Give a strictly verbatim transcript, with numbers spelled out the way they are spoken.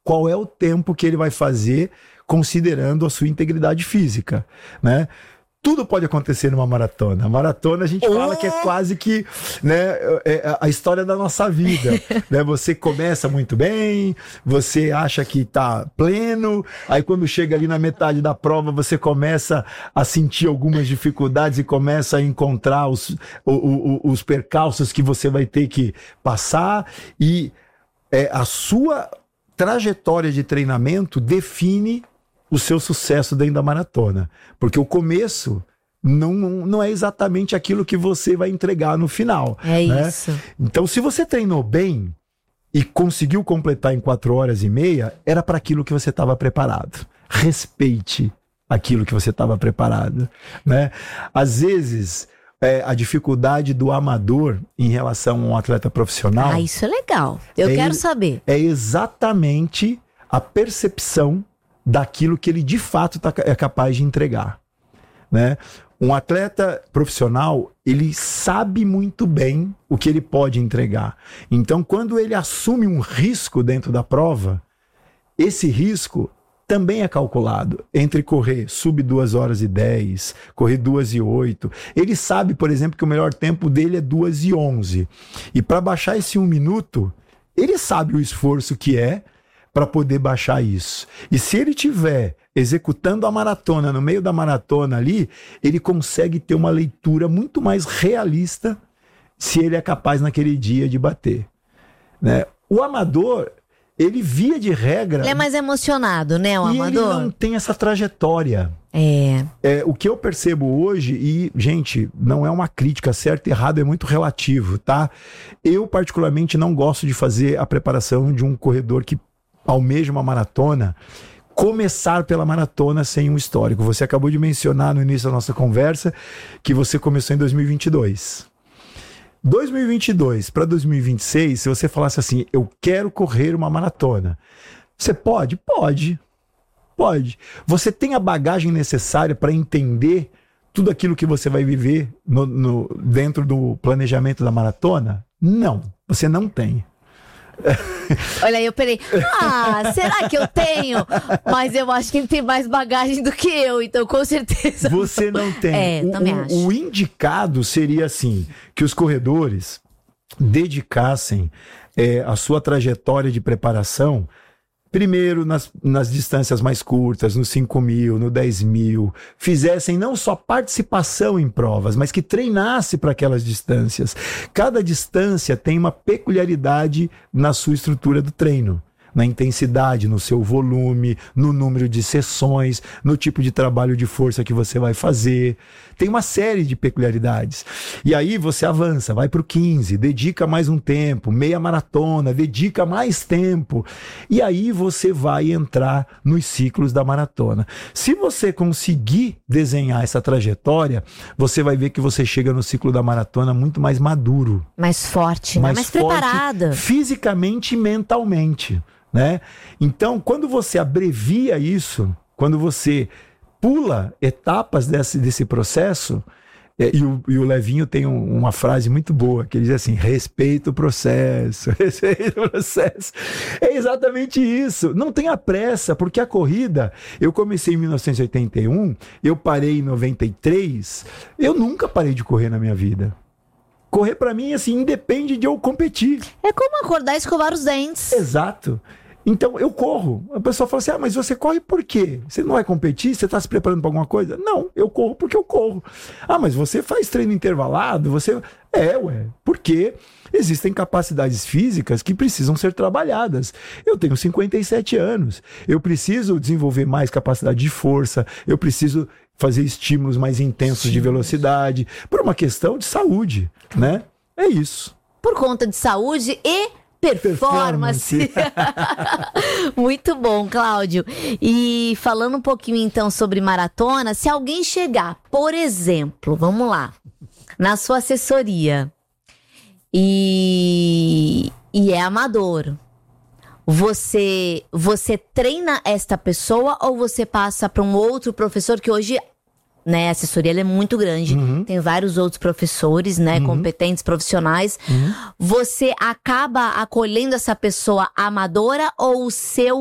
qual é o tempo que ele vai fazer considerando a sua integridade física, né? Tudo pode acontecer numa maratona. A maratona a gente oh! fala que é quase que, né, é a história da nossa vida. Né? Você começa muito bem, você acha que tá pleno, aí quando chega ali na metade da prova você começa a sentir algumas dificuldades e começa a encontrar os, o, o, os percalços que você vai ter que passar e é, a sua trajetória de treinamento define o seu sucesso dentro da maratona. Porque o começo não, não é exatamente aquilo que você vai entregar no final. É né? isso. Então, se você treinou bem e conseguiu completar em quatro horas e meia, era para aquilo que você estava preparado. Respeite aquilo que você estava preparado. Né? Às vezes, é, a dificuldade do amador em relação a um atleta profissional... Ah, isso é legal. Eu é, quero saber. É exatamente a percepção daquilo que ele de fato tá, é capaz de entregar, né? Um atleta profissional, ele sabe muito bem o que ele pode entregar. Então, quando ele assume um risco dentro da prova, esse risco também é calculado entre correr sub duas horas e dez, correr duas e oito. Ele sabe, por exemplo, que o melhor tempo dele é duas e onze. E para baixar esse um minuto, ele sabe o esforço que é para poder baixar isso. E se ele tiver executando a maratona, no meio da maratona ali, ele consegue ter uma leitura muito mais realista se ele é capaz naquele dia de bater. Né? O amador, ele via de regra... Ele é mais emocionado, né, o e amador? ele não tem essa trajetória. É. É. O que eu percebo hoje, e, gente, não é uma crítica, certo e errado é muito relativo, tá? Eu, particularmente, não gosto de fazer a preparação de um corredor que almeja uma maratona, começar pela maratona sem um histórico. Você acabou de mencionar no início da nossa conversa que você começou em dois mil e vinte e dois. dois mil e vinte e dois para dois mil e vinte e seis, se você falasse assim, eu quero correr uma maratona, você pode? Pode. Pode. Você tem a bagagem necessária para entender tudo aquilo que você vai viver no, no, dentro do planejamento da maratona? Não, você não tem. Olha aí, eu peraí. Ah, será que eu tenho? Mas eu acho que ele tem mais bagagem do que eu, então com certeza. Você não tem. É, o, também o, acho. O indicado seria assim, que os corredores dedicassem é, a sua trajetória de preparação primeiro nas, nas distâncias mais curtas, no cinco mil, no dez mil, fizessem não só participação em provas, mas que treinasse para aquelas distâncias. Cada distância tem uma peculiaridade na sua estrutura do treino, na intensidade, no seu volume, no número de sessões, no tipo de trabalho de força que você vai fazer. Tem uma série de peculiaridades. E aí você avança, vai para o quinze, dedica mais um tempo, meia maratona, dedica mais tempo. E aí você vai entrar nos ciclos da maratona. Se você conseguir desenhar essa trajetória, você vai ver que você chega no ciclo da maratona muito mais maduro. Mais forte, mais, né? mais forte, preparada. Fisicamente e mentalmente. Né? Então, quando você abrevia isso, quando você pula etapas desse, desse processo, é, e, o, e o Levinho tem um, uma frase muito boa, que ele diz assim, respeita o processo, respeita o processo. É exatamente isso, não tenha pressa, porque a corrida, eu comecei em mil novecentos e oitenta e um, eu parei em noventa e três, eu nunca parei de correr na minha vida. Correr pra mim, assim, independe de eu competir. É como acordar e escovar os dentes. Exato. Então, eu corro. A pessoa fala assim, ah, mas você corre por quê? Você não vai competir? Você está se preparando para alguma coisa? Não, eu corro porque eu corro. Ah, mas você faz treino intervalado? Você... É, ué, porque existem capacidades físicas que precisam ser trabalhadas. Eu tenho cinquenta e sete anos. Eu preciso desenvolver mais capacidade de força. Eu preciso fazer estímulos mais intensos Sim. de velocidade. Por uma questão de saúde, né? É isso. Por conta de saúde e... performance. performance. Muito bom, Cláudio. E falando um pouquinho então sobre maratona, se alguém chegar, por exemplo, vamos lá, na sua assessoria e, e é amador, você, você treina esta pessoa ou você passa para um outro professor que hoje... Né, a assessoria ela é muito grande, uhum. tem vários outros professores, né, uhum. competentes, profissionais. Uhum. Você acaba acolhendo essa pessoa amadora ou o seu